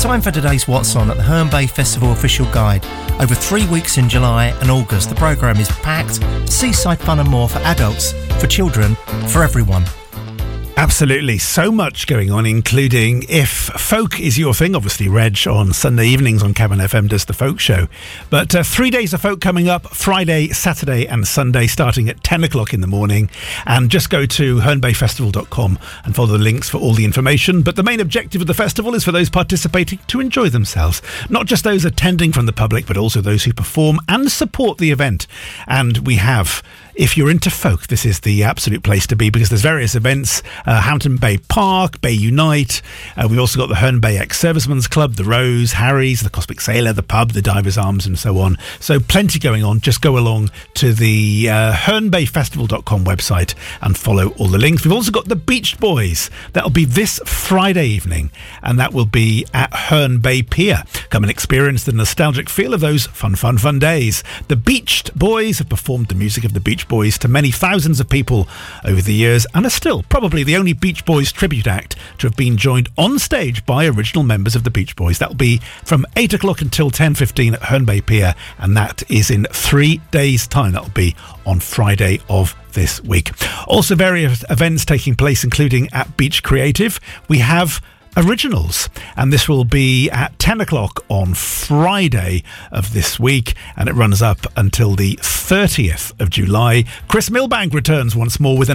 Time for today's What's On at the Herne Bay Festival official guide. Over 3 weeks in July and August, the programme is packed. Seaside fun and more for adults, for children, for everyone. Absolutely. So much going on, including if folk is your thing. Obviously, Reg on Sunday evenings on Cavan FM does the folk show. But 3 days of folk coming up, Friday, Saturday and Sunday, starting at 10 o'clock in the morning. And just go to hernebayfestival.com and follow the links for all the information. But the main objective of the festival is for those participating to enjoy themselves. Not just those attending from the public, but also those who perform and support the event. And we have... If you're into folk, this is the absolute place to be, because there's various events, Hampton Bay Park, Bay Unite. We've also got the Herne Bay Ex-Servicemen's Club, the Rose, Harry's, the Cosmic Sailor, the pub, the Divers Arms and so on. So plenty going on. Just go along to the hernebayfestival.com website and follow all the links. We've also got the Beach Boys. That'll be this Friday evening, and that will be at Herne Bay Pier. Come and experience the nostalgic feel of those fun days. The Beached Boys have performed the music of the Beach Boys to many thousands of people over the years, and are still probably the only Beach Boys tribute act to have been joined on stage by original members of the Beach Boys. That will be from 8 o'clock until 10:15 at Herne Bay Pier, and that is in 3 days' time. That will be on Friday of this week. Also various events taking place, including at Beach Creative. We have Originals, and this will be at 10 o'clock on Friday of this week, and it runs up until the 30th of July. Chris Milbank returns once more with an